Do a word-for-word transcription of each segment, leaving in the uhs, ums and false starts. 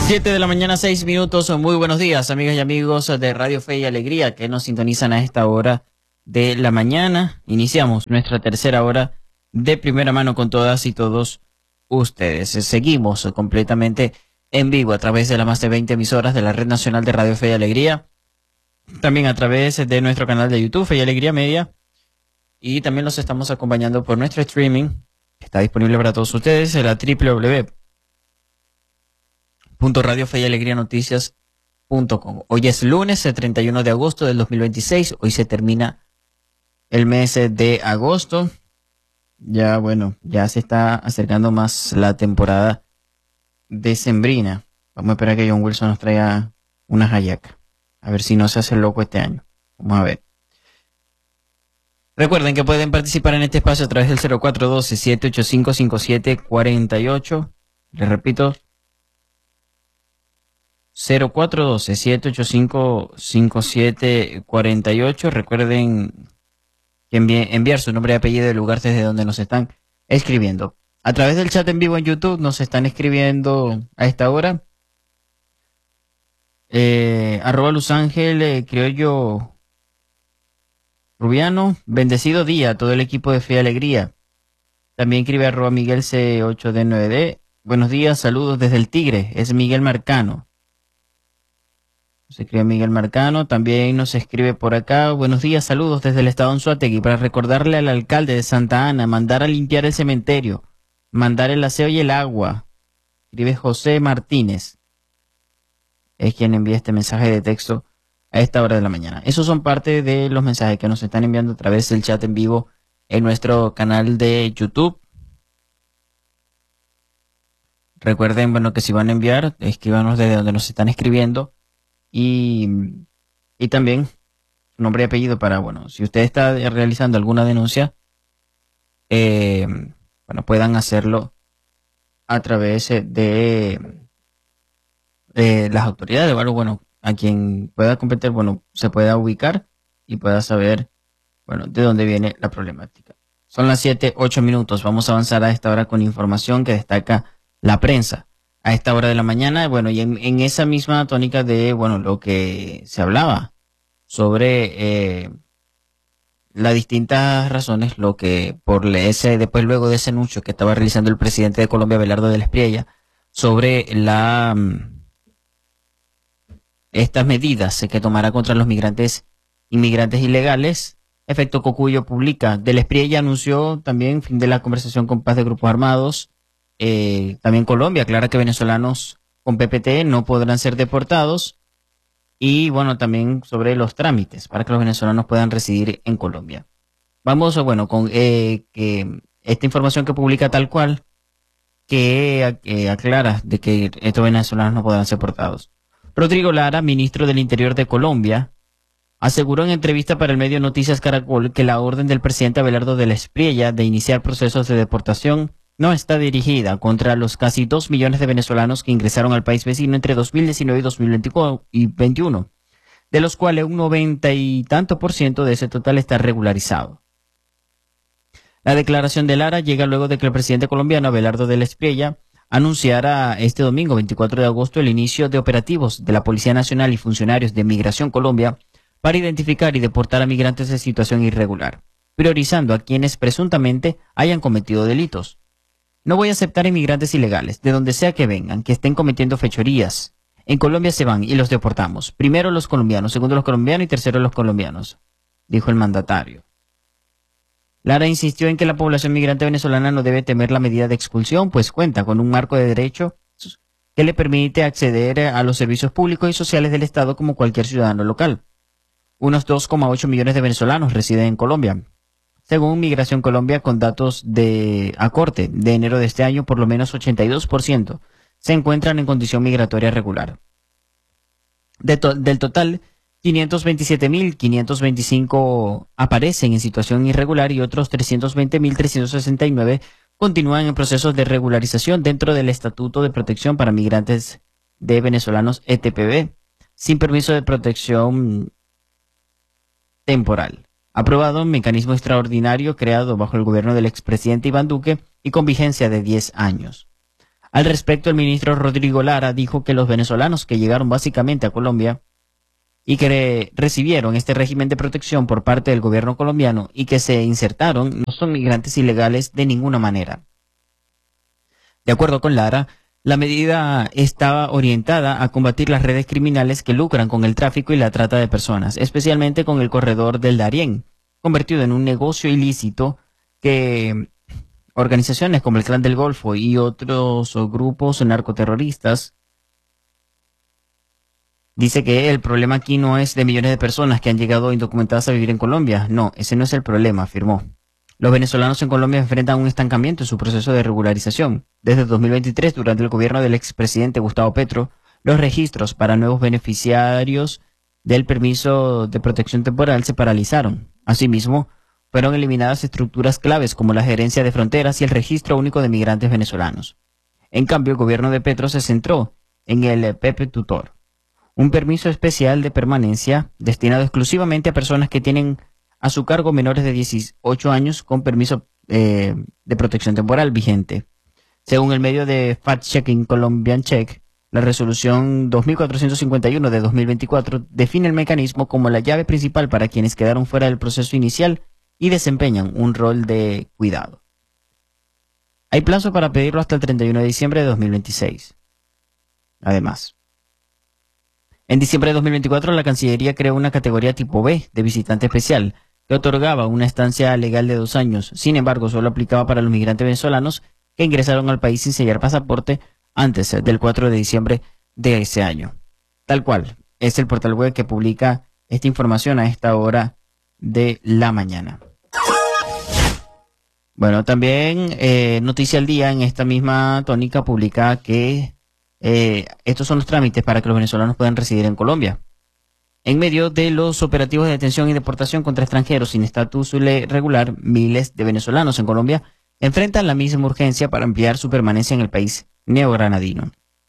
Siete de la mañana, seis minutos. Muy buenos días, amigas y amigos de Radio Fe y Alegría que nos sintonizan a esta hora de la mañana. Iniciamos nuestra tercera hora de primera mano con todas y todos ustedes. Seguimos completamente en vivo a través de las más de veinte emisoras de la Red Nacional de Radio Fe y Alegría. También a través de nuestro canal de YouTube, Fe y Alegría Media. Y también los estamos acompañando por nuestro streaming, que está disponible para todos ustedes en la doble u doble u doble u punto radio fe y alegría noticias punto com. Hoy es lunes, el treinta y uno de agosto del dos mil veintiséis. Hoy se termina el mes de agosto. Ya, bueno, ya se está acercando más la temporada decembrina. Vamos a esperar que John Wilson nos traiga una hallaca. A ver si no se hace loco este año. Vamos a ver. Recuerden que pueden participar en este espacio a través del cero cuatro uno dos, siete ocho cinco, cinco siete cuatro ocho. Les repito, cero cuatro uno dos, siete ocho cinco, cinco siete cuatro ocho. Recuerden que envi enviar su nombre y apellido del lugar desde donde nos están escribiendo. A través del chat en vivo en YouTube nos están escribiendo a esta hora. Eh, arroba Luz Ángel, eh, Criollo Rubiano, bendecido día a todo el equipo de Fe y Alegría. También escribe arroba Miguel C ocho D nueve D. Buenos días, saludos desde el Tigre, es Miguel Marcano. Se escribe Miguel Marcano, también nos escribe por acá. Buenos días, saludos desde el estado Anzoátegui para recordarle al alcalde de Santa Ana, mandar a limpiar el cementerio, mandar el aseo y el agua. Escribe José Martínez. Es quien envía este mensaje de texto a esta hora de la mañana. Esos son parte de los mensajes que nos están enviando a través del chat en vivo en nuestro canal de YouTube. Recuerden, bueno, que si van a enviar, escríbanos desde donde nos están escribiendo. Y, y también su nombre y apellido para, bueno, si usted está realizando alguna denuncia, eh, bueno, puedan hacerlo a través de, de las autoridades o algo, bueno, a quien pueda competir, bueno, se pueda ubicar y pueda saber, bueno, de dónde viene la problemática. Son las siete, ocho minutos. Vamos a avanzar a esta hora con información que destaca la prensa a esta hora de la mañana. Bueno, y en, en esa misma tónica de, bueno, lo que se hablaba sobre eh, las distintas razones, lo que por ese, después luego de ese anuncio que estaba realizando el presidente de Colombia, Abelardo de la Espriella, sobre la estas medidas que tomará contra los migrantes inmigrantes ilegales. Efecto Cocuyo publica, de la Espriella anunció también fin de la conversación con paz de grupos armados. Eh, también Colombia aclara que venezolanos con P P T no podrán ser deportados. Y bueno, también sobre los trámites para que los venezolanos puedan residir en Colombia. Vamos, bueno, con eh, que esta información que publica tal cual, que eh, aclara de que estos venezolanos no podrán ser deportados. Rodrigo Lara, ministro del Interior de Colombia, aseguró en entrevista para el medio Noticias Caracol que la orden del presidente Abelardo de la Espriella de iniciar procesos de deportación no está dirigida contra los casi dos millones de venezolanos que ingresaron al país vecino entre dos mil diecinueve y dos mil veintiuno, de los cuales un noventa y tanto por ciento de ese total está regularizado. La declaración de Lara llega luego de que el presidente colombiano Abelardo de la Espriella anunciara este domingo veinticuatro de agosto el inicio de operativos de la Policía Nacional y funcionarios de Migración Colombia para identificar y deportar a migrantes en situación irregular, priorizando a quienes presuntamente hayan cometido delitos. No voy a aceptar inmigrantes ilegales, de donde sea que vengan, que estén cometiendo fechorías. En Colombia se van y los deportamos. Primero los colombianos, segundo los colombianos y tercero los colombianos, dijo el mandatario. Lara insistió en que la población migrante venezolana no debe temer la medida de expulsión, pues cuenta con un marco de derecho que le permite acceder a los servicios públicos y sociales del Estado como cualquier ciudadano local. Unos dos coma ocho millones de venezolanos residen en Colombia. Según Migración Colombia, con datos de a corte de enero de este año, por lo menos ochenta y dos por ciento se encuentran en condición migratoria regular. De to del total, quinientos veintisiete mil quinientos veinticinco aparecen en situación irregular y otros trescientos veinte mil trescientos sesenta y nueve continúan en procesos de regularización dentro del Estatuto de Protección para Migrantes de Venezolanos E T P B, sin permiso de protección temporal. Aprobado un mecanismo extraordinario creado bajo el gobierno del expresidente Iván Duque y con vigencia de diez años. Al respecto, el ministro Rodrigo Lara dijo que los venezolanos que llegaron básicamente a Colombia y que recibieron este régimen de protección por parte del gobierno colombiano y que se insertaron no son migrantes ilegales de ninguna manera. De acuerdo con Lara, la medida estaba orientada a combatir las redes criminales que lucran con el tráfico y la trata de personas, especialmente con el corredor del Darién, convertido en un negocio ilícito que organizaciones como el Clan del Golfo y otros grupos narcoterroristas. Dice que el problema aquí no es de millones de personas que han llegado indocumentadas a vivir en Colombia. No, ese no es el problema, afirmó. Los venezolanos en Colombia enfrentan un estancamiento en su proceso de regularización. Desde dos mil veintitrés, durante el gobierno del expresidente Gustavo Petro, los registros para nuevos beneficiarios del permiso de protección temporal se paralizaron. Asimismo, fueron eliminadas estructuras claves como la gerencia de fronteras y el registro único de migrantes venezolanos. En cambio, el gobierno de Petro se centró en el P E P Tutor, un permiso especial de permanencia destinado exclusivamente a personas que tienen a su cargo menores de dieciocho años con permiso eh, de protección temporal vigente. Según el medio de fact-checking Colombian Check, la resolución dos mil cuatrocientos cincuenta y uno de dos mil veinticuatro define el mecanismo como la llave principal para quienes quedaron fuera del proceso inicial y desempeñan un rol de cuidado. Hay plazo para pedirlo hasta el treinta y uno de diciembre de dos mil veintiséis. Además, en diciembre de dos mil veinticuatro, la Cancillería creó una categoría tipo B de visitante especial que otorgaba una estancia legal de dos años. Sin embargo, solo aplicaba para los migrantes venezolanos que ingresaron al país sin sellar pasaporte antes del cuatro de diciembre de ese año. Tal cual, es el portal web que publica esta información a esta hora de la mañana. Bueno, también eh, Noticia al Día en esta misma tónica publica que Eh, estos son los trámites para que los venezolanos puedan residir en Colombia. En medio de los operativos de detención y deportación contra extranjeros sin estatus regular, miles de venezolanos en Colombia enfrentan la misma urgencia para ampliar su permanencia en el país neogranadino.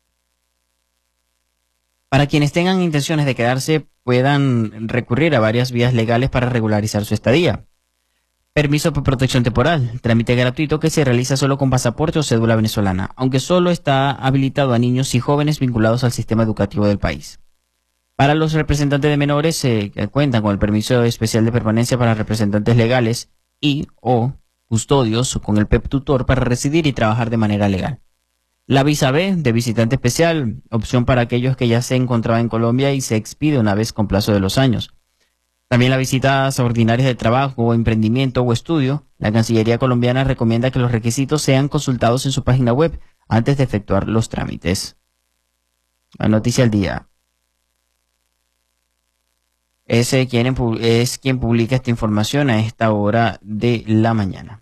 Para quienes tengan intenciones de quedarse, puedan recurrir a varias vías legales para regularizar su estadía. Permiso por protección temporal, trámite gratuito que se realiza solo con pasaporte o cédula venezolana, aunque solo está habilitado a niños y jóvenes vinculados al sistema educativo del país. Para los representantes de menores eh, que cuentan con el permiso especial de permanencia para representantes legales y o custodios con el P E P Tutor para residir y trabajar de manera legal. La visa B de visitante especial, opción para aquellos que ya se encontraban en Colombia y se expide una vez con plazo de los años. También las visitas ordinarias de trabajo, emprendimiento o estudio. La Cancillería colombiana recomienda que los requisitos sean consultados en su página web antes de efectuar los trámites. La Noticia al Día es, eh, quien, es quien publica esta información a esta hora de la mañana.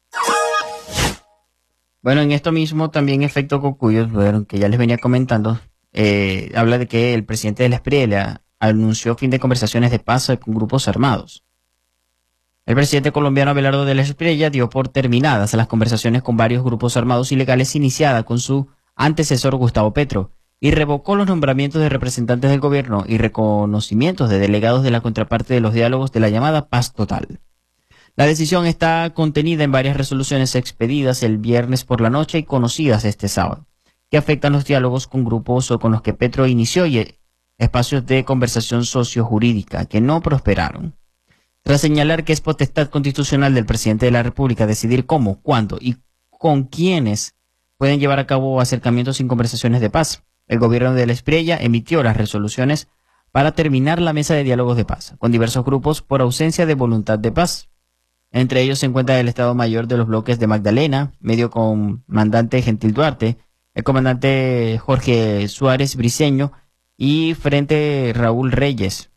Bueno, en esto mismo también Efecto Cocuyo, que ya les venía comentando, eh, habla de que el presidente de la Espriella anunció fin de conversaciones de paz con grupos armados. El presidente colombiano Abelardo de la Espriella dio por terminadas las conversaciones con varios grupos armados ilegales iniciadas con su antecesor Gustavo Petro y revocó los nombramientos de representantes del gobierno y reconocimientos de delegados de la contraparte de los diálogos de la llamada paz total. La decisión está contenida en varias resoluciones expedidas el viernes por la noche y conocidas este sábado, que afectan los diálogos con grupos o con los que Petro inició y espacios de conversación sociojurídica que no prosperaron. Tras señalar que es potestad constitucional del presidente de la República decidir cómo, cuándo y con quiénes pueden llevar a cabo acercamientos sin conversaciones de paz, el gobierno de la Espriella emitió las resoluciones para terminar la mesa de diálogos de paz con diversos grupos por ausencia de voluntad de paz. Entre ellos se encuentra el Estado Mayor de los bloques de Magdalena, medio comandante Gentil Duarte, el comandante Jorge Suárez Briceño y Frente Raúl Reyes,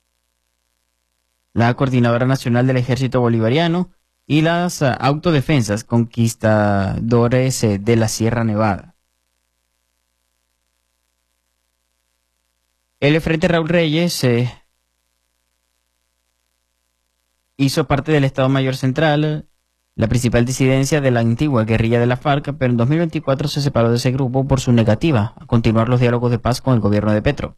la Coordinadora Nacional del Ejército Bolivariano y las uh, Autodefensas Conquistadores eh, de la Sierra Nevada. El Frente Raúl Reyes eh, hizo parte del Estado Mayor Central, la principal disidencia de la antigua guerrilla de la FARC, pero en dos mil veinticuatro se separó de ese grupo por su negativa a continuar los diálogos de paz con el gobierno de Petro.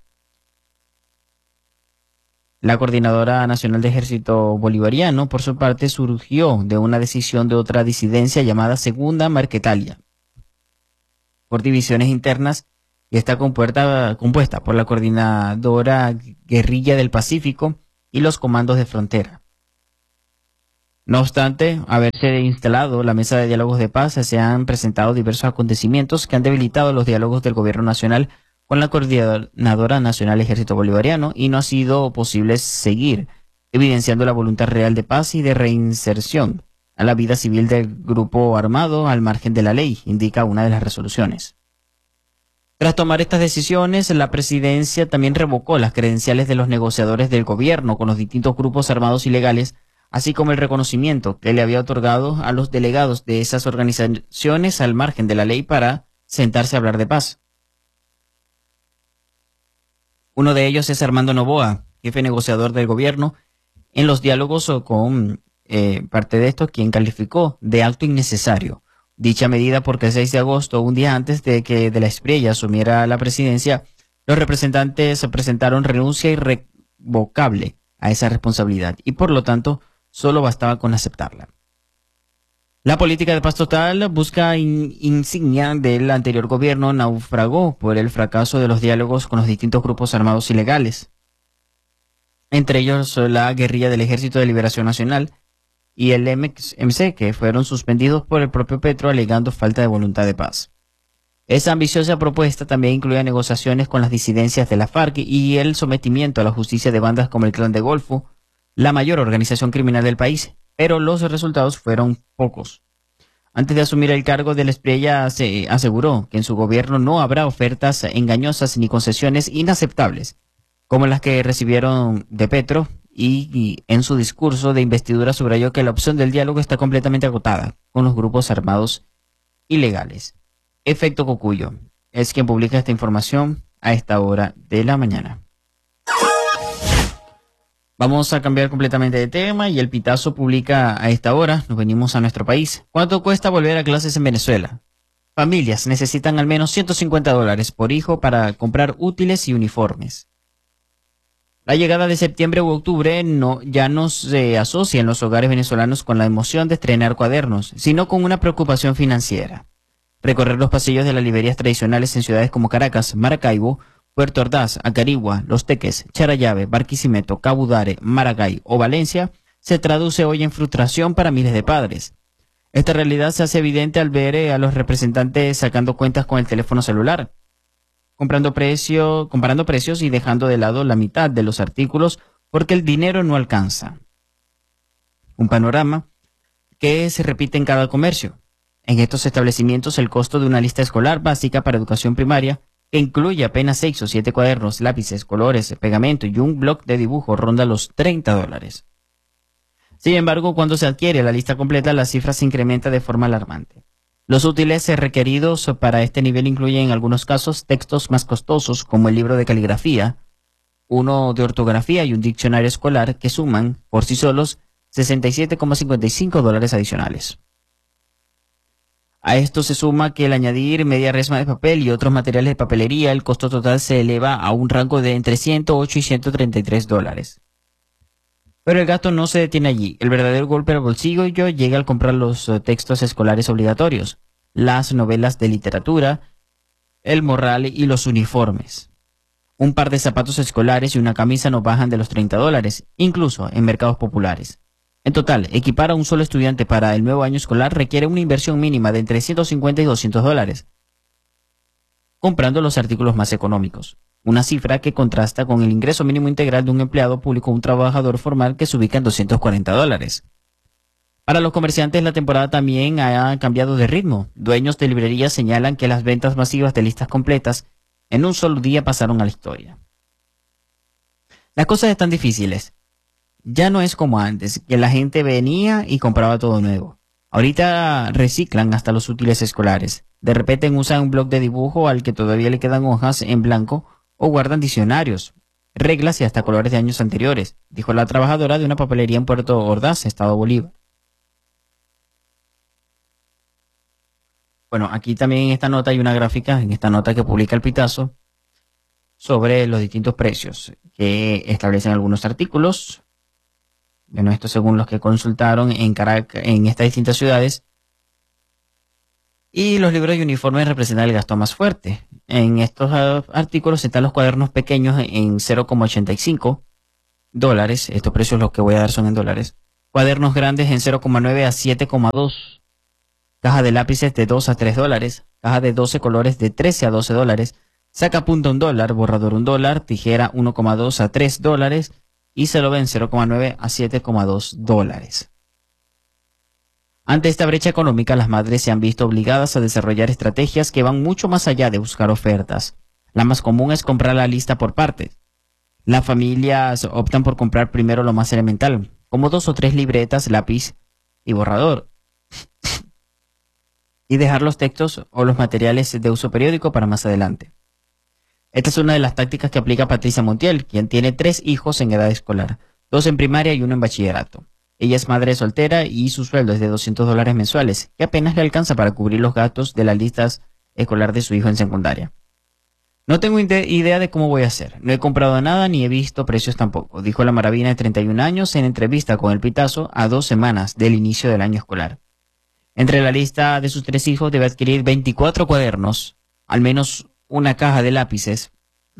La Coordinadora Nacional de Ejército Bolivariano, por su parte, surgió de una decisión de otra disidencia llamada Segunda Marquetalia. por divisiones internas y está compuesta, compuesta por la Coordinadora Guerrilla del Pacífico y los comandos de frontera. No obstante haberse instalado la mesa de diálogos de paz, se han presentado diversos acontecimientos que han debilitado los diálogos del gobierno nacional con la Coordinadora Nacional Ejército Bolivariano y no ha sido posible seguir evidenciando la voluntad real de paz y de reinserción a la vida civil del grupo armado al margen de la ley, indica una de las resoluciones. Tras tomar estas decisiones, la presidencia también revocó las credenciales de los negociadores del gobierno con los distintos grupos armados ilegales, así como el reconocimiento que le había otorgado a los delegados de esas organizaciones al margen de la ley para sentarse a hablar de paz. Uno de ellos es Armando Noboa, jefe negociador del gobierno, en los diálogos con eh, parte de esto, quien calificó de acto innecesario dicha medida porque el seis de agosto, un día antes de que de la Espriella asumiera la presidencia, los representantes presentaron renuncia irrevocable a esa responsabilidad y por lo tanto solo bastaba con aceptarla. La política de paz total busca in, insignia del anterior gobierno naufragó por el fracaso de los diálogos con los distintos grupos armados ilegales, entre ellos la guerrilla del Ejército de Liberación Nacional y el M C, que fueron suspendidos por el propio Petro alegando falta de voluntad de paz. Esa ambiciosa propuesta también incluía negociaciones con las disidencias de la FARC y el sometimiento a la justicia de bandas como el Clan de Golfo, la mayor organización criminal del país, pero los resultados fueron pocos. Antes de asumir el cargo de la Espriella, se aseguró que en su gobierno no habrá ofertas engañosas ni concesiones inaceptables, como las que recibieron de Petro, y, y en su discurso de investidura subrayó que la opción del diálogo está completamente agotada con los grupos armados ilegales. Efecto Cocuyo es quien publica esta información a esta hora de la mañana. Vamos a cambiar completamente de tema y el Pitazo publica a esta hora, nos venimos a nuestro país. ¿Cuánto cuesta volver a clases en Venezuela? Familias necesitan al menos ciento cincuenta dólares por hijo para comprar útiles y uniformes. La llegada de septiembre u octubre no, ya no se asocia en los hogares venezolanos con la emoción de estrenar cuadernos, sino con una preocupación financiera. Recorrer los pasillos de las librerías tradicionales en ciudades como Caracas, Maracaibo, Puerto Ordaz, Acarigua, Los Teques, Charallave, Barquisimeto, Cabudare, Maracay o Valencia se traduce hoy en frustración para miles de padres. Esta realidad se hace evidente al ver eh, a los representantes sacando cuentas con el teléfono celular, comprando precio, comparando precios y dejando de lado la mitad de los artículos porque el dinero no alcanza. Un panorama que se repite en cada comercio. En estos establecimientos el costo de una lista escolar básica para educación primaria, que incluye apenas seis o siete cuadernos, lápices, colores, pegamento y un bloc de dibujo, ronda los treinta dólares. Sin embargo, cuando se adquiere la lista completa, la cifra se incrementa de forma alarmante. Los útiles requeridos para este nivel incluyen en algunos casos textos más costosos como el libro de caligrafía, uno de ortografía y un diccionario escolar que suman por sí solos sesenta y siete coma cincuenta y cinco dólares adicionales. A esto se suma que al añadir media resma de papel y otros materiales de papelería, el costo total se eleva a un rango de entre ciento ocho y ciento treinta y tres dólares. Pero el gasto no se detiene allí. El verdadero golpe al bolsillo llega al comprar los uh, textos escolares obligatorios, las novelas de literatura, el morral y los uniformes. Un par de zapatos escolares y una camisa no bajan de los treinta dólares, incluso en mercados populares. En total, equipar a un solo estudiante para el nuevo año escolar requiere una inversión mínima de entre ciento cincuenta y doscientos dólares, comprando los artículos más económicos. Una cifra que contrasta con el ingreso mínimo integral de un empleado público o un trabajador formal que se ubica en doscientos cuarenta dólares. Para los comerciantes, la temporada también ha cambiado de ritmo. Dueños de librerías señalan que las ventas masivas de listas completas en un solo día pasaron a la historia. Las cosas están difíciles. Ya no es como antes, que la gente venía y compraba todo nuevo. Ahorita reciclan hasta los útiles escolares. De repente usan un bloc de dibujo al que todavía le quedan hojas en blanco o guardan diccionarios, reglas y hasta colores de años anteriores, dijo la trabajadora de una papelería en Puerto Ordaz, Estado Bolívar. Bueno, aquí también en esta nota hay una gráfica, en esta nota que publica el Pitazo, sobre los distintos precios que establecen algunos artículos. Bueno, esto según los que consultaron en Caracas, en estas distintas ciudades. Y los libros y uniformes representan el gasto más fuerte. En estos uh, artículos están los cuadernos pequeños en cero coma ochenta y cinco dólares. Estos precios los que voy a dar son en dólares. Cuadernos grandes en cero coma nueve a siete coma dos. Caja de lápices de dos a tres dólares. Caja de doce colores de trece a doce dólares. Sacapunta un dólar. Borrador un dólar. Tijera uno coma dos a tres dólares. Y se lo ven cero coma nueve a siete coma dos dólares. Ante esta brecha económica, las madres se han visto obligadas a desarrollar estrategias que van mucho más allá de buscar ofertas. La más común es comprar la lista por partes. Las familias optan por comprar primero lo más elemental, como dos o tres libretas, lápiz y borrador, y dejar los textos o los materiales de uso periódico para más adelante. Esta es una de las tácticas que aplica Patricia Montiel, quien tiene tres hijos en edad escolar, dos en primaria y uno en bachillerato. Ella es madre soltera y su sueldo es de doscientos dólares mensuales, que apenas le alcanza para cubrir los gastos de las listas escolar de su hijo en secundaria. No tengo idea de cómo voy a hacer. No he comprado nada ni he visto precios tampoco, dijo la maravina de treinta y un años en entrevista con El Pitazo a dos semanas del inicio del año escolar. Entre la lista de sus tres hijos debe adquirir veinticuatro cuadernos, al menos una caja de lápices,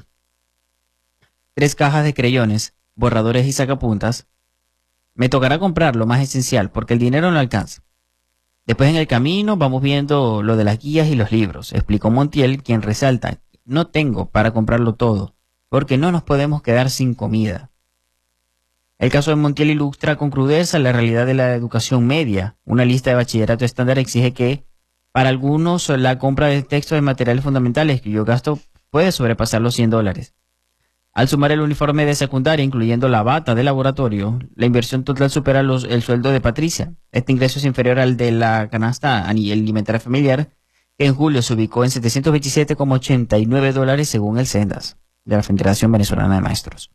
tres cajas de creyones, borradores y sacapuntas. Me tocará comprar lo más esencial porque el dinero no alcanza. Después en el camino vamos viendo lo de las guías y los libros, explicó Montiel, quien resalta: no tengo para comprarlo todo, porque no nos podemos quedar sin comida. El caso de Montiel ilustra con crudeza la realidad de la educación media. Una lista de bachillerato estándar exige que, para algunos, la compra de textos de materiales fundamentales, cuyo gasto puede sobrepasar los cien dólares. Al sumar el uniforme de secundaria, incluyendo la bata de laboratorio, la inversión total supera los, el sueldo de Patricia. Este ingreso es inferior al de la canasta alimentaria familiar, que en julio se ubicó en setecientos veintisiete coma ochenta y nueve dólares según el Sendas, de la Federación Venezolana de Maestros.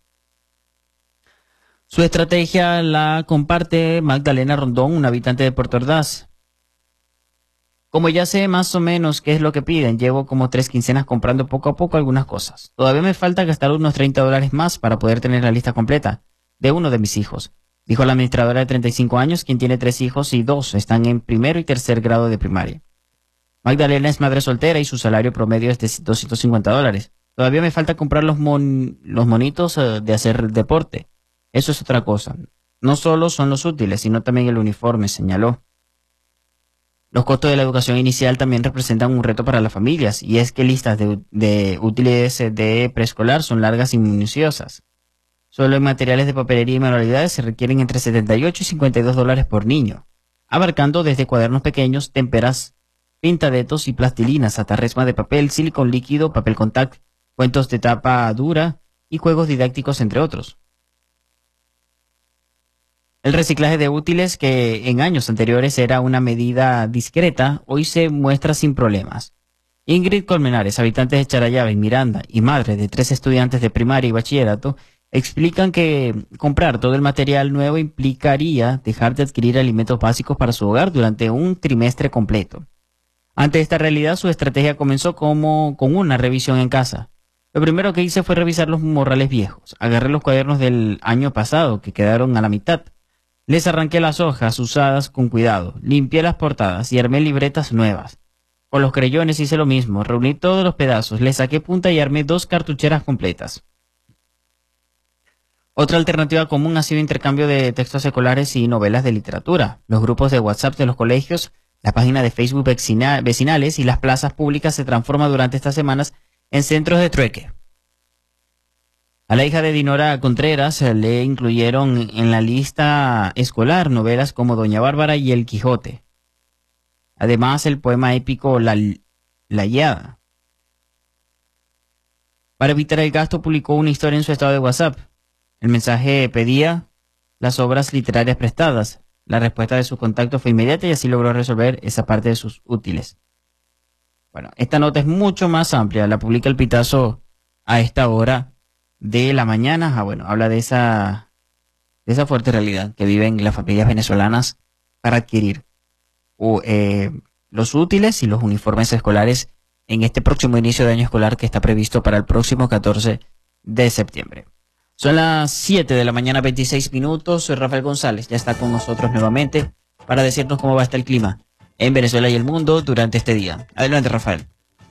Su estrategia la comparte Magdalena Rondón, una habitante de Puerto Ordaz. Como ya sé más o menos qué es lo que piden, llevo como tres quincenas comprando poco a poco algunas cosas. Todavía me falta gastar unos treinta dólares más para poder tener la lista completa de uno de mis hijos, dijo la administradora de treinta y cinco años, quien tiene tres hijos y dos están en primero y tercer grado de primaria. Magdalena es madre soltera y su salario promedio es de doscientos cincuenta dólares. Todavía me falta comprar los, mon los monitos uh, de hacer deporte. Eso es otra cosa. No solo son los útiles, sino también el uniforme, señaló. Los costos de la educación inicial también representan un reto para las familias, y es que listas de, de útiles de preescolar son largas y minuciosas. Solo en materiales de papelería y manualidades se requieren entre setenta y ocho y cincuenta y dos dólares por niño, abarcando desde cuadernos pequeños, témperas, pintadetos y plastilinas hasta resma de papel, silicón líquido, papel contact, cuentos de tapa dura y juegos didácticos, entre otros. El reciclaje de útiles, que en años anteriores era una medida discreta, hoy se muestra sin problemas. Ingrid Colmenares, habitante de Charallave y Miranda y madre de tres estudiantes de primaria y bachillerato, explican que comprar todo el material nuevo implicaría dejar de adquirir alimentos básicos para su hogar durante un trimestre completo. Ante esta realidad, su estrategia comenzó como con una revisión en casa. Lo primero que hice fue revisar los morrales viejos. Agarré los cuadernos del año pasado que quedaron a la mitad. Les arranqué las hojas usadas con cuidado, limpié las portadas y armé libretas nuevas. Con los creyones hice lo mismo, reuní todos los pedazos, les saqué punta y armé dos cartucheras completas. Otra alternativa común ha sido intercambio de textos escolares y novelas de literatura. Los grupos de WhatsApp de los colegios, la página de Facebook vecina, vecinales y las plazas públicas se transforman durante estas semanas en centros de trueque. A la hija de Dinora Contreras le incluyeron en la lista escolar novelas como Doña Bárbara y El Quijote. Además, el poema épico La, La Hiada. Para evitar el gasto, publicó una historia en su estado de WhatsApp. El mensaje pedía las obras literarias prestadas. La respuesta de su contacto fue inmediata y así logró resolver esa parte de sus útiles. Bueno, esta nota es mucho más amplia. La publica El Pitazo a esta hora de la mañana. Ah, bueno, habla de esa, de esa fuerte realidad que viven las familias venezolanas para adquirir uh, eh, los útiles y los uniformes escolares en este próximo inicio de año escolar que está previsto para el próximo catorce de septiembre. Son las siete de la mañana, veintiséis minutos. Soy Rafael González, ya está con nosotros nuevamente para decirnos cómo va a estar el clima en Venezuela y el mundo durante este día. Adelante, Rafael.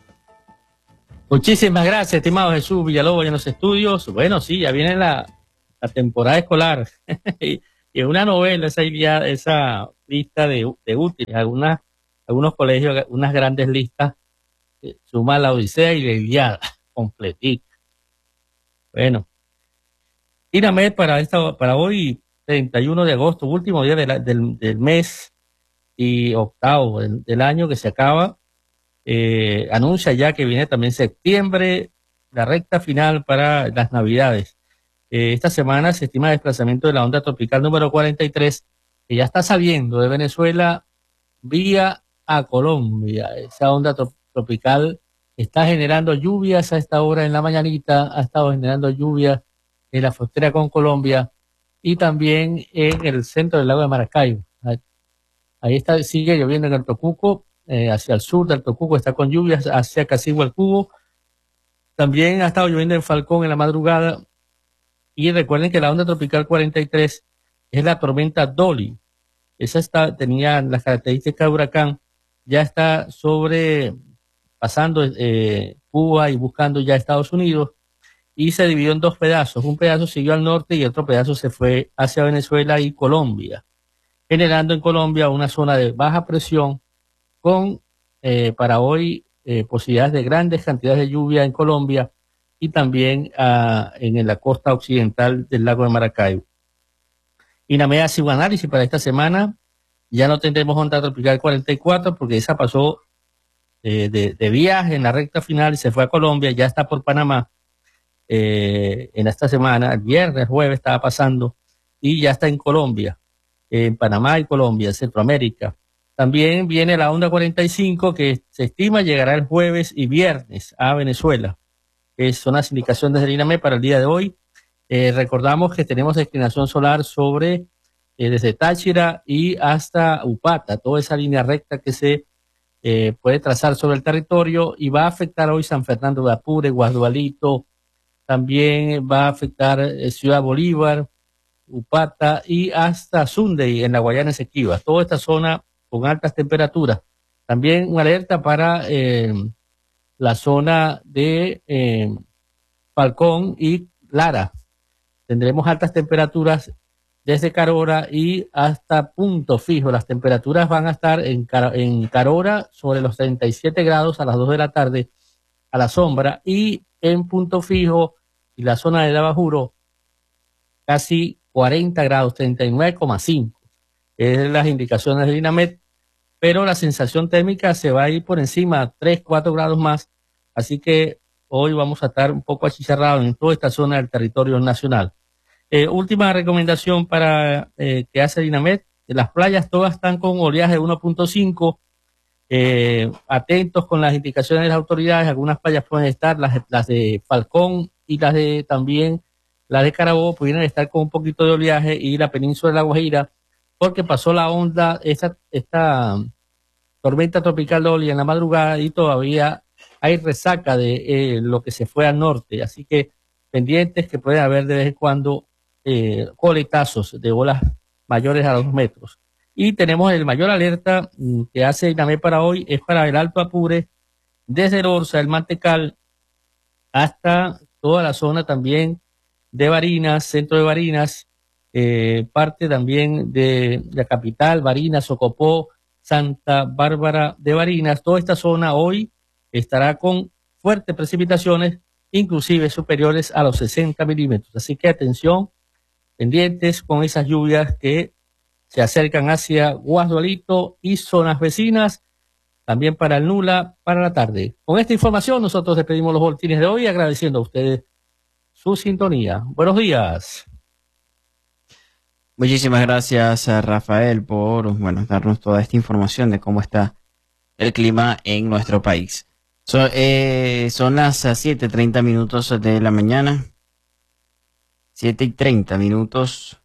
Muchísimas gracias, estimado Jesús Villalobos en los estudios. Bueno, sí, ya viene la, la temporada escolar. Y es una novela esa, idea- esa lista de, de útiles. Algunas, algunos colegios, unas grandes listas, eh, suma la Odisea y la Ilíada, completica. Bueno, INAMED para, esta, para hoy, treinta y uno de agosto, último día de la- del, del mes y octavo del, del año que se acaba. Eh, anuncia ya que viene también septiembre, la recta final para las Navidades. Eh, esta semana se estima el desplazamiento de la onda tropical número cuarenta y tres, que ya está saliendo de Venezuela vía a Colombia. Esa onda tro- tropical está generando lluvias a esta hora en la mañanita, ha estado generando lluvias en la frontera con Colombia y también en el centro del lago de Maracaibo. Ahí está, sigue lloviendo en el Tocuco, eh, hacia el sur del Tocuco está con lluvias, hacia Casigua el Cubo. También ha estado lloviendo en Falcón en la madrugada. Y recuerden que la onda tropical cuarenta y tres es la tormenta Dolly. Esa está, tenía las características de huracán, ya está sobre, pasando eh, Cuba y buscando ya Estados Unidos, y se dividió en dos pedazos. Un pedazo siguió al norte y otro pedazo se fue hacia Venezuela y Colombia, generando en Colombia una zona de baja presión con eh, para hoy eh, posibilidades de grandes cantidades de lluvia en Colombia y también ah, en la costa occidental del lago de Maracaibo. INAMED hace un análisis para esta semana. Ya no tendremos onda tropical cuarenta y cuatro porque esa pasó eh, de, de viaje en la recta final y se fue a Colombia, ya está por Panamá eh, en esta semana, el viernes, jueves estaba pasando y ya está en Colombia, en Panamá y Colombia, Centroamérica. También viene la onda cuarenta y cinco que se estima llegará el jueves y viernes a Venezuela. Eh, son las indicaciones del INAMED para el día de hoy. Eh, recordamos que tenemos declinación solar sobre eh, desde Táchira y hasta Upata, toda esa línea recta que se eh, puede trazar sobre el territorio y va a afectar hoy San Fernando de Apure, Guadualito, también va a afectar eh, Ciudad Bolívar, Upata y hasta Sunday en la Guayana Esequiba, toda esta zona con altas temperaturas. También una alerta para eh, la zona de eh, Falcón y Lara. Tendremos altas temperaturas desde Carora y hasta Punto Fijo. Las temperaturas van a estar en, Car en Carora sobre los treinta y siete grados a las dos de la tarde a la sombra y en Punto Fijo y la zona de Dabajuro casi cuarenta grados, treinta y nueve coma cinco. Es las indicaciones del INAMED, pero la sensación térmica se va a ir por encima, tres, cuatro grados más. Así que hoy vamos a estar un poco achicharrados en toda esta zona del territorio nacional. Eh, última recomendación para eh, que hace el INAMED, las playas todas están con oleaje de uno punto cinco, eh, atentos con las indicaciones de las autoridades, algunas playas pueden estar, las, las de Falcón y las de también las de Carabobo pudieran estar con un poquito de oleaje y la península de La Guajira, porque pasó la onda, esta, esta tormenta tropical Dolly en la madrugada y todavía hay resaca de eh, lo que se fue al norte, así que pendientes que puede haber de vez en cuando eh, coletazos de olas mayores a dos metros. Y tenemos el mayor alerta mm, que hace INAMED para hoy, es para el Alto Apure, desde el Orza, el Mantecal, hasta toda la zona también de Barinas, centro de Barinas, eh, parte también de la capital, Barinas, Socopó, Santa Bárbara de Barinas. Toda esta zona hoy estará con fuertes precipitaciones, inclusive superiores a los sesenta milímetros. Así que atención, pendientes con esas lluvias que se acercan hacia Guasdualito y zonas vecinas, también para el Nula, para la tarde. Con esta información nosotros despedimos los boletines de hoy, agradeciendo a ustedes su sintonía. Buenos días. Muchísimas gracias a Rafael por, bueno, darnos toda esta información de cómo está el clima en nuestro país. So, eh, son las siete y treinta minutos de la mañana. siete y treinta minutos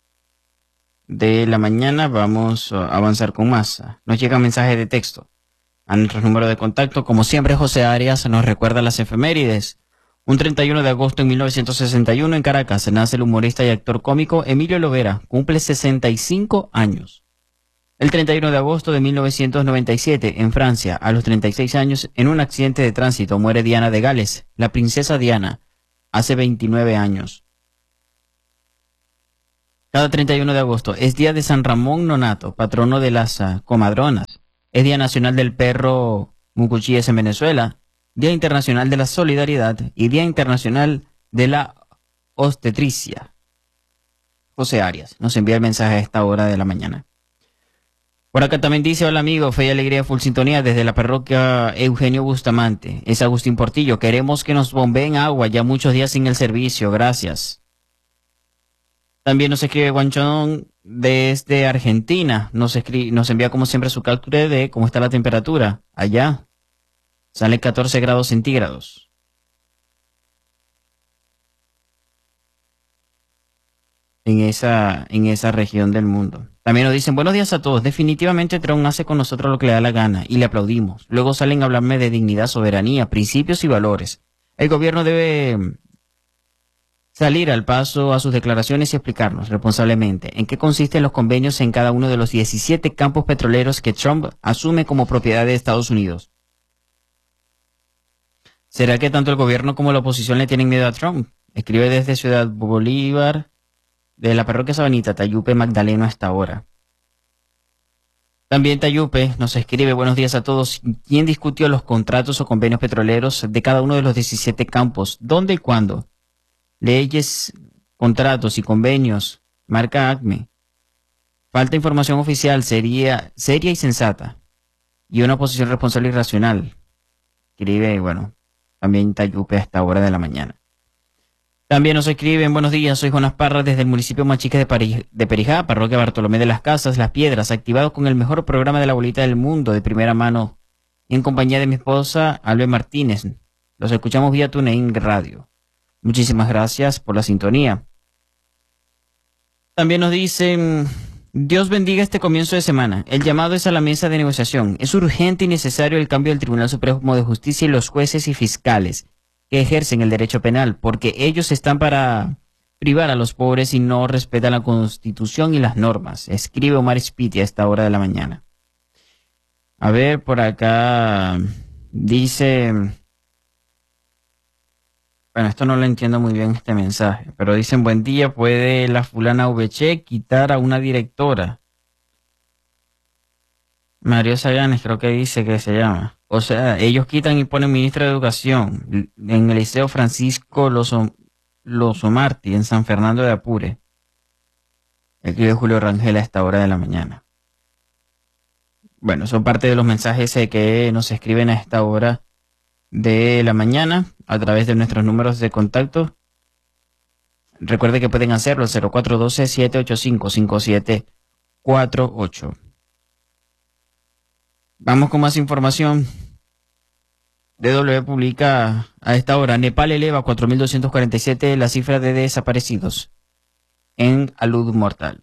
de la mañana. Vamos a avanzar con más. Nos llega un mensaje de texto a nuestro número de contacto. Como siempre, José Arias nos recuerda las efemérides. Un treinta y uno de agosto de mil novecientos sesenta y uno en Caracas nace el humorista y actor cómico Emilio Lovera. Cumple sesenta y cinco años. El treinta y uno de agosto de mil novecientos noventa y siete, en Francia, a los treinta y seis años, en un accidente de tránsito, muere Diana de Gales, la princesa Diana, hace veintinueve años. Cada treinta y uno de agosto es día de San Ramón Nonato, patrono de las uh, comadronas. Es Día Nacional del Perro Mucuchíes en Venezuela, Día Internacional de la Solidaridad y Día Internacional de la Obstetricia. José Arias nos envía el mensaje a esta hora de la mañana. Por acá también dice: hola amigo, fe y alegría, full sintonía desde la parroquia Eugenio Bustamante. Es Agustín Portillo. Queremos que nos bombeen agua, ya muchos días sin el servicio. Gracias. También nos escribe Guanchón desde Argentina. Nos, escribe, nos envía como siempre su captura de cómo está la temperatura. Allá sale catorce grados centígrados. En esa, en esa región del mundo. También nos dicen: buenos días a todos. Definitivamente Trump hace con nosotros lo que le da la gana y le aplaudimos. Luego salen a hablarme de dignidad, soberanía, principios y valores. El gobierno debe salir al paso a sus declaraciones y explicarnos responsablemente en qué consisten los convenios en cada uno de los diecisiete campos petroleros que Trump asume como propiedad de Estados Unidos. ¿Será que tanto el gobierno como la oposición le tienen miedo a Trump? Escribe desde Ciudad Bolívar, de la parroquia Sabanita, Tayupe Magdaleno, hasta ahora. También Tayupe nos escribe: buenos días a todos. ¿Quién discutió los contratos o convenios petroleros de cada uno de los diecisiete campos? ¿Dónde y cuándo? Leyes, contratos y convenios, marca ACME. Falta información oficial sería seria y sensata, y una posición responsable y racional. Escribe, bueno, también Tayupe a esta hora de la mañana. También nos escriben: buenos días, soy Jonas Parra desde el municipio Machique de, Pari, de Perijá, parroquia Bartolomé de las Casas, Las Piedras, activado con el mejor programa de la bolita del mundo de primera mano, en compañía de mi esposa Albe Martínez. Los escuchamos vía TuneIn Radio. Muchísimas gracias por la sintonía. También nos dicen: Dios bendiga este comienzo de semana. El llamado es a la mesa de negociación. Es urgente y necesario el cambio del Tribunal Supremo de Justicia y los jueces y fiscales que ejercen el derecho penal, porque ellos están para privar a los pobres y no respetan la Constitución y las normas. Escribe Omar Spiti a esta hora de la mañana. A ver, por acá dice... Bueno, esto no lo entiendo muy bien, este mensaje, pero dicen: buen día, ¿puede la fulana V C quitar a una directora? Mario Saganes creo que dice que se llama. O sea, ellos quitan y ponen ministra de Educación en el Liceo Francisco Loso, Losomarti, en San Fernando de Apure. Escribe Julio Rangel a esta hora de la mañana. Bueno, son parte de los mensajes que nos escriben a esta hora de la mañana a través de nuestros números de contacto. Recuerde que pueden hacerlo al cero cuatro uno dos, siete ocho cinco, cinco siete cuatro ocho. Vamos con más información. D W publica a esta hora: Nepal eleva a cuatro mil doscientos cuarenta y siete la cifra de desaparecidos en alud mortal.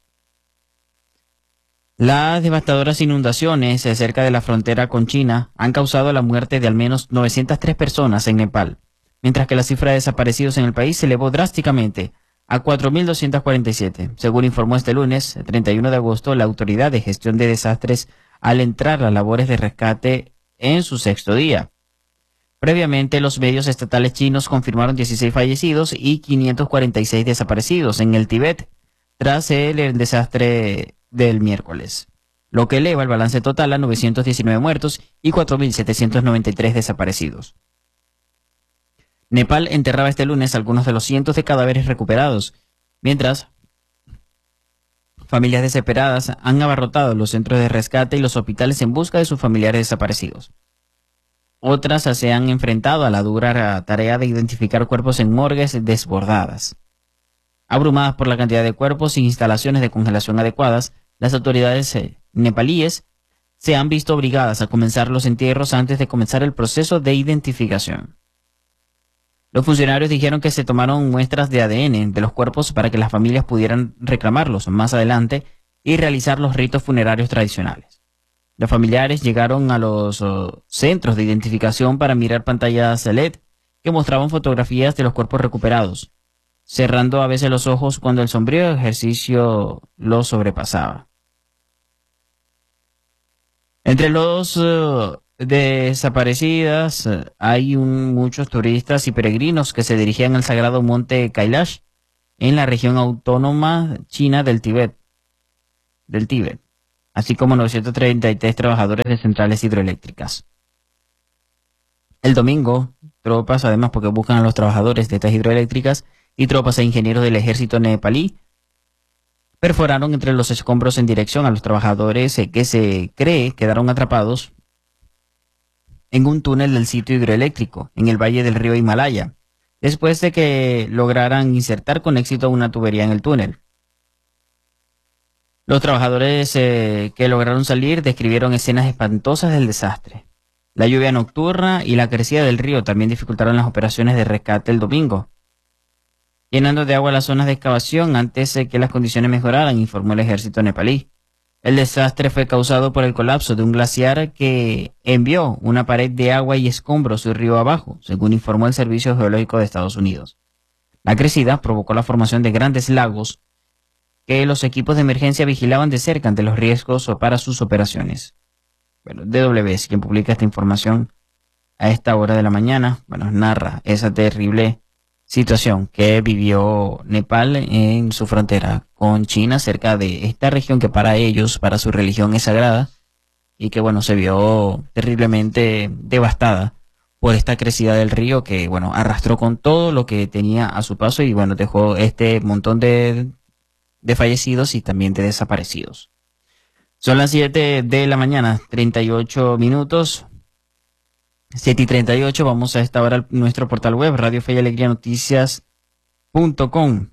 Las devastadoras inundaciones cerca de la frontera con China han causado la muerte de al menos novecientas tres personas en Nepal, mientras que la cifra de desaparecidos en el país se elevó drásticamente a cuatro mil doscientos cuarenta y siete, según informó este lunes, treinta y uno de agosto, la Autoridad de Gestión de Desastres al entrar las labores de rescate en su sexto día. Previamente, los medios estatales chinos confirmaron dieciséis fallecidos y quinientos cuarenta y seis desaparecidos en el Tíbet tras el, el desastre del miércoles, lo que eleva el balance total a novecientos diecinueve muertos y cuatro mil setecientos noventa y tres desaparecidos. Nepal enterraba este lunes algunos de los cientos de cadáveres recuperados, mientras familias desesperadas han abarrotado los centros de rescate y los hospitales en busca de sus familiares desaparecidos. Otras se han enfrentado a la dura tarea de identificar cuerpos en morgues desbordadas. Abrumadas por la cantidad de cuerpos sin instalaciones de congelación adecuadas, las autoridades nepalíes se han visto obligadas a comenzar los entierros antes de comenzar el proceso de identificación. Los funcionarios dijeron que se tomaron muestras de A D N de los cuerpos para que las familias pudieran reclamarlos más adelante y realizar los ritos funerarios tradicionales. Los familiares llegaron a los uh, centros de identificación para mirar pantallas L E D que mostraban fotografías de los cuerpos recuperados, cerrando a veces los ojos cuando el sombrío ejercicio los sobrepasaba. Entre los uh, desaparecidas uh, hay un, muchos turistas y peregrinos que se dirigían al sagrado monte Kailash en la región autónoma china del Tíbet, del Tíbet, así como novecientos treinta y tres trabajadores de centrales hidroeléctricas. El domingo, tropas, además porque buscan a los trabajadores de estas hidroeléctricas y tropas e ingenieros del ejército nepalí, perforaron entre los escombros en dirección a los trabajadores eh, que se cree quedaron atrapados en un túnel del sitio hidroeléctrico en el valle del río Himalaya, después de que lograran insertar con éxito una tubería en el túnel. Los trabajadores eh, que lograron salir describieron escenas espantosas del desastre. La lluvia nocturna y la crecida del río también dificultaron las operaciones de rescate el domingo, llenando de agua las zonas de excavación antes de que las condiciones mejoraran, informó el ejército nepalí. El desastre fue causado por el colapso de un glaciar que envió una pared de agua y escombros del río abajo, según informó el Servicio Geológico de Estados Unidos. La crecida provocó la formación de grandes lagos que los equipos de emergencia vigilaban de cerca ante los riesgos para sus operaciones. Bueno, D W S, quien publica esta información a esta hora de la mañana, bueno, narra esa terrible situación que vivió Nepal en su frontera con China, cerca de esta región que para ellos, para su religión es sagrada, y que bueno, se vio terriblemente devastada por esta crecida del río que bueno, arrastró con todo lo que tenía a su paso y bueno, dejó este montón de, de fallecidos y también de desaparecidos. Son las siete de la mañana, treinta y ocho minutos. siete y treinta y ocho, vamos a esta hora a nuestro portal web, radio fe y alegría noticias punto com.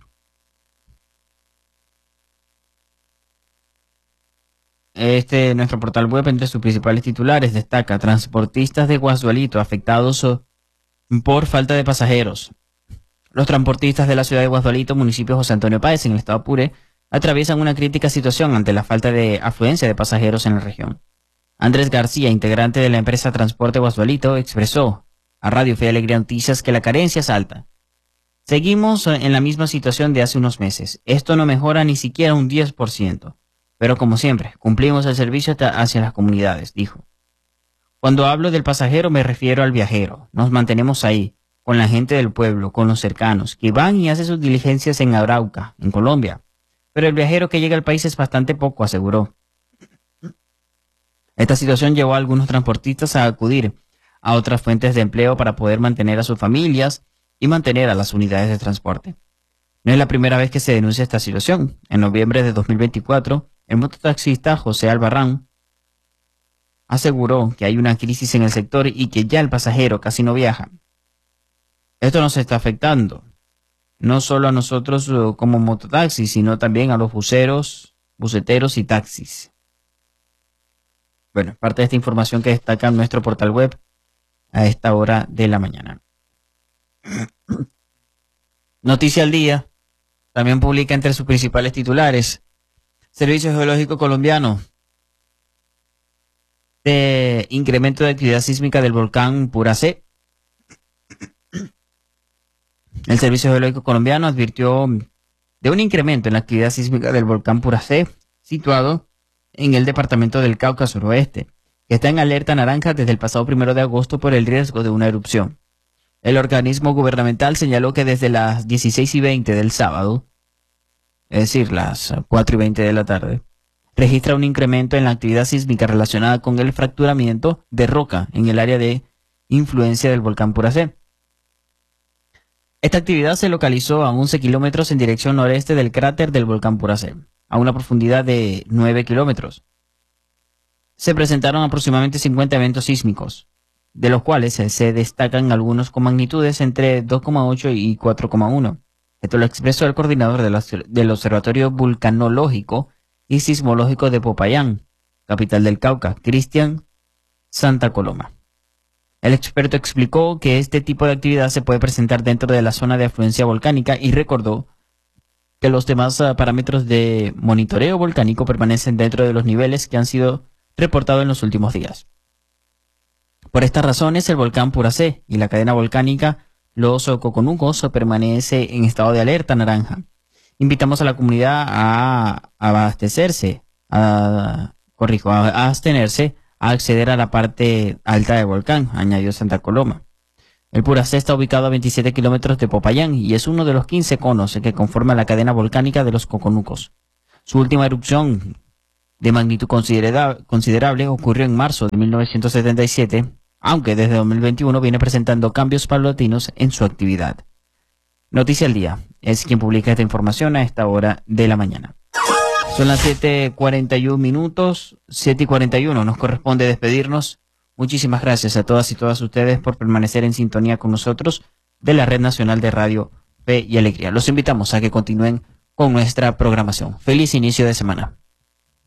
Este, nuestro portal web, entre sus principales titulares, destaca transportistas de Guasdualito afectados por falta de pasajeros. Los transportistas de la ciudad de Guasdualito, municipio José Antonio Páez, en el estado Apure, atraviesan una crítica situación ante la falta de afluencia de pasajeros en la región. Andrés García, integrante de la empresa Transporte Guasdualito, expresó a Radio Fe y Alegría Noticias que la carencia es alta. Seguimos en la misma situación de hace unos meses. Esto no mejora ni siquiera un diez por ciento. Pero como siempre, cumplimos el servicio hacia las comunidades, dijo. Cuando hablo del pasajero me refiero al viajero. Nos mantenemos ahí, con la gente del pueblo, con los cercanos, que van y hacen sus diligencias en Arauca, en Colombia. Pero el viajero que llega al país es bastante poco, aseguró. Esta situación llevó a algunos transportistas a acudir a otras fuentes de empleo para poder mantener a sus familias y mantener a las unidades de transporte. No es la primera vez que se denuncia esta situación. En noviembre de dos mil veinticuatro, el mototaxista José Albarrán aseguró que hay una crisis en el sector y que ya el pasajero casi no viaja. Esto nos está afectando, no solo a nosotros como mototaxis, sino también a los buceros, buceteros y taxis. Bueno, parte de esta información que destaca en nuestro portal web a esta hora de la mañana. Noticia al Día también publica entre sus principales titulares: Servicio Geológico Colombiano, de incremento de actividad sísmica del volcán Puracé. El Servicio Geológico Colombiano advirtió de un incremento en la actividad sísmica del volcán Puracé, situado en el departamento del Cauca suroeste, que está en alerta naranja desde el pasado primero de agosto por el riesgo de una erupción. El organismo gubernamental señaló que desde las dieciséis y veinte del sábado, es decir, las cuatro y veinte de la tarde, registra un incremento en la actividad sísmica relacionada con el fracturamiento de roca en el área de influencia del volcán Puracé. Esta actividad se localizó a once kilómetros en dirección noreste del cráter del volcán Puracé, a una profundidad de nueve kilómetros. Se presentaron aproximadamente cincuenta eventos sísmicos, de los cuales se destacan algunos con magnitudes entre dos coma ocho y cuatro coma uno. Esto lo expresó el coordinador de la, del Observatorio Vulcanológico y Sismológico de Popayán, capital del Cauca, Cristian Santa Coloma. El experto explicó que este tipo de actividad se puede presentar dentro de la zona de afluencia volcánica y recordó que los demás uh, parámetros de monitoreo volcánico permanecen dentro de los niveles que han sido reportados en los últimos días. Por estas razones, el volcán Puracé y la cadena volcánica Los Coconucos permanece en estado de alerta naranja. Invitamos a la comunidad a abastecerse, a, corrijo, a abstenerse, a acceder a la parte alta del volcán, añadió Santa Coloma. El Puracé está ubicado a veintisiete kilómetros de Popayán y es uno de los quince conos que conforman la cadena volcánica de los Coconucos. Su última erupción de magnitud considera- considerable ocurrió en marzo de mil novecientos setenta y siete, aunque desde dos mil veintiuno viene presentando cambios paulatinos en su actividad. Noticia al Día es quien publica esta información a esta hora de la mañana. Son las siete cuarenta y uno minutos, siete y cuarenta y uno, nos corresponde despedirnos. Muchísimas gracias a todas y todas ustedes por permanecer en sintonía con nosotros de la Red Nacional de Radio Fe y Alegría. Los invitamos a que continúen con nuestra programación. Feliz inicio de semana.